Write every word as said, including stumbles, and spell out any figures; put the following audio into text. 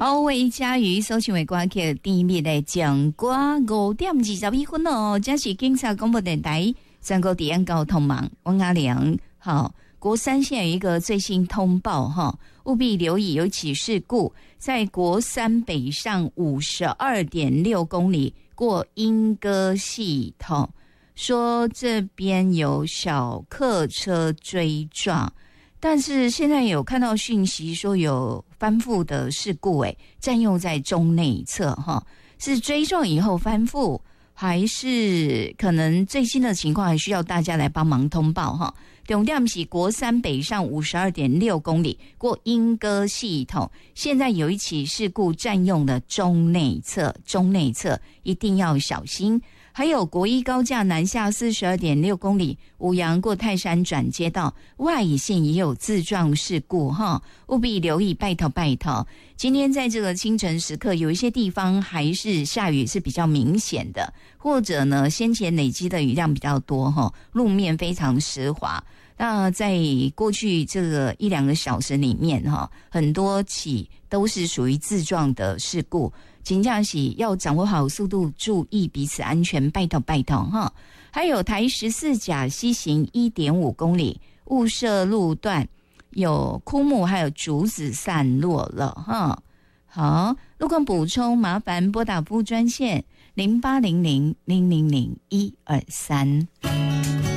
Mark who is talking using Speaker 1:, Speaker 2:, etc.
Speaker 1: 好，为嘉瑜所唱的歌曲甜蜜的讲歌，五点二十一分哦，这是警察广播电台全国治安交通网，王阿良。好，国三现在有一个最新通报哈，务必留意有一起事故，在国三北上五十二点六公里过莺歌系统，说这边有小客车追撞。但是现在有看到讯息说有翻覆的事故，诶，占用在中内侧哈，是追撞以后翻覆，还是可能最新的情况还需要大家来帮忙通报哈。重点是国三北上五十二点六公里过莺歌系统，现在有一起事故占用了中内侧，中内侧一定要小心。还有国一高架南下四十二点六公里，五杨过泰山转接道外线也有自撞事故哈，务必留意，拜托拜托。今天在这个清晨时刻，有一些地方还是下雨是比较明显的，或者呢先前累积的雨量比较多哈，路面非常湿滑。那在过去这个一两个小时里面哈，很多起都是属于自撞的事故。真的是要掌握好速度，注意彼此安全，拜托拜托哈。还有台十四甲西行 一点五公里，雾社路段有枯木还有竹子散落了哈。好，路况补充麻烦拨打服务专线零八零零零零零一二三。